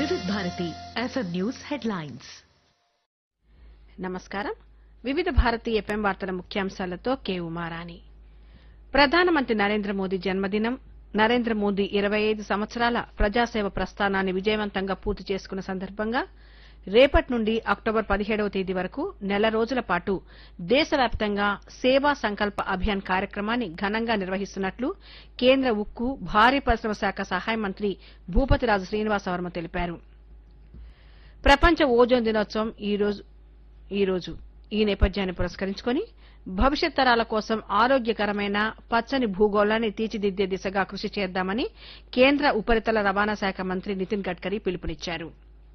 వివిధ Bharati FM news headlines. నమస్కారం. వివిధ భారతి ఎఫ్ఎం వార్తల ముఖ్యాంశాలతో కె ఉమారాణి. ప్రధానమంత్రి నరేంద్ర మోదీ జన్మదినం, నరేంద్ర మోదీ 25 సంవత్సరాల ప్రజాసేవ ప్రస్థానాన్ని విజయవంతంగా పూర్తి చేసుకున్న సందర్భంగా రేపటి నుండి అక్టోబర్ 17వ తేదీ వరకు నెల రోజుల పాటు దేశవ్యాప్తంగా సేవా సంకల్ప అభియాన్ కార్యక్రమాన్ని ఘనంగా నిర్వహిస్తున్నట్లు కేంద్ర ఉక్కు, భారీ పరిశ్రమ శాఖ సహాయ మంత్రి భూపతిరాజు శ్రీనివాసవర్మ తెలిపారు. ప్రపంచ ఓజోన్ దినోత్సవం ఈ రోజు. ఈ నేపథ్యాన్ని పురస్కరించుకుని భవిష్యత్ తరాల కోసం ఆరోగ్యకరమైన పచ్చని భూగోళాన్ని తీర్చిదిద్దే దిశగా కృషి చేద్దామని కేంద్ర ఉపరితల రవాణా శాఖ మంత్రి నితిన్ గడ్కరీ పిలుపునిచ్చారు.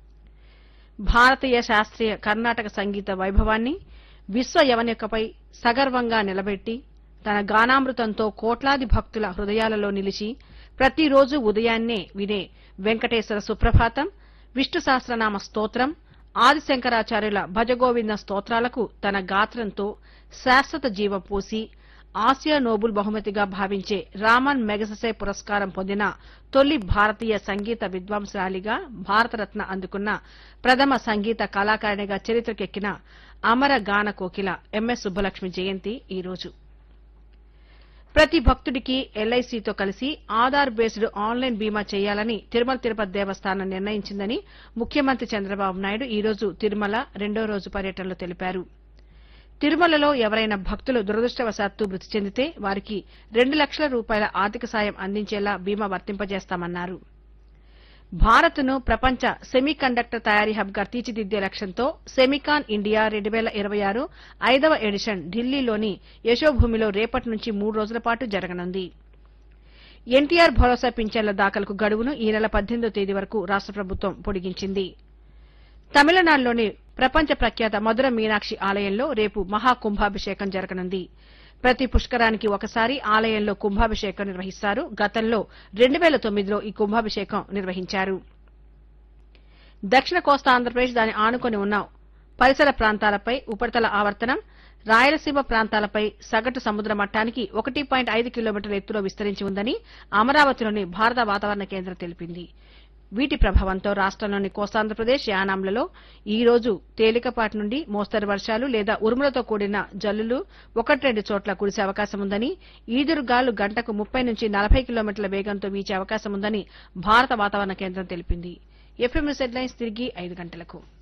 భారతీయ శాస్త్రీయ కర్ణాటక సంగీత వైభవాన్ని విశ్వ యవనికపై సగర్వంగా నిలబెట్టి తన గానామృతంతో కోట్లాది భక్తుల హృదయాలలో నిలిచి ప్రతిరోజు ఉదయాన్నే వినే వెంకటేశ్వర సుప్రభాతం, విష్ణు సహస్రనామ స్తోత్రం, ఆదిశంకరాచార్యుల భజగోవింద స్తోత్రాలకు తన గాత్రంతో శాశ్వత జీవం పోసి ఆసియా నోబుల్ బహుమతిగా భావించే రామన్ మెగసెసే పురస్కారం పొందిన తొలి భారతీయ సంగీత విద్వాంసురాలిగా భారతరత్న అందుకున్న ప్రథమ సంగీత కళాకారిణిగా చరిత్రకెక్కిన అమర గాన కోకిల ఎంఎస్ సుబ్బలక్ష్మి జయంతి ఈ రోజు. ప్రతి భక్తుడికి ఎల్ఐసితో కలిసి ఆధార్ బేస్డ్ ఆన్లైన్ బీమా చేయాలని తిరుమల తిరుపతి దేవస్థానం నిర్ణయించిందని ముఖ్యమంత్రి చంద్రబాబు నాయుడు ఈ రోజు తిరుమల 2వ రోజు పర్యటనలో తెలిపారు. తిరుమలలో ఎవరైనా భక్తులు దురదృష్టవశాత్తు మృతి చెందితే వారికి 2 లక్షల రూపాయల ఆర్థిక సాయం అందించేలా బీమా వర్తింపజేస్తామన్నారు. భారత్ను ప్రపంచ సెమీకండక్టర్ తయారీ హబ్గా తీర్చిదిద్దే లక్ష్యంతో సెమికాన్ ఇండియా 2026 5వ ఎడిషన్ ఢిల్లీలోని యశోభూమిలో రేపటి నుంచి 3 రోజుల పాటు జరగనుంది. ఎన్టీఆర్ భరోసా పింఛన్ల దాఖలకు గడువును ఈ నెల 18వ తేదీ వరకు రాష్ట ప్రభుత్వం పొడిగించింది. తమిళనాడులోని ప్రపంచ ప్రఖ్యాత మధుర మీనాక్షి ఆలయంలో రేపు మహాకుంభాభిషేకం జరగనుంది. ప్రతి పుష్కరానికి ఒకసారి ఆలయంలో కుంభాభిషేకం నిర్వహిస్తారు. గతంలో 2009లో ఈ కుంభాభిషేకం నిర్వహించారు. దక్షిణ కోస్తా ఆంధ్రప్రదేశ్ దాని ఆనుకొని ఉన్న పరిసర ప్రాంతాలపై ఉపరితల ఆవర్తనం, రాయలసీమ ప్రాంతాలపై సగటు సముద్ర మట్టానికి 1.5 కిలోమీటర్ల ఎత్తులో విస్తరించి ఉందని అమరావతిలోని భారత వాతావరణ కేంద్రం తెలిపింది. వీటి ప్రభావంతో రాష్టంలోని కోస్తాంధ్రప్రదేశ్, యానాంలలో ఈ రోజు తేలికపాటి నుండి మోస్తరు వర్షాలు లేదా ఉరుములతో కూడిన జల్లులు 1-2 చోట్ల కురిసే అవకాశం ఉందని, ఈదురుగాలు గంటకు 30 నుంచి 40 కిలోమీటర్ల వేగంతో వీచే అవకాశం ఉందని భారత వాతావరణ కేంద్రం తెలిపింది. ఎఫ్ఎం న్యూస్ హెడ్లైన్స్ తిరిగి 5 గంటలకు.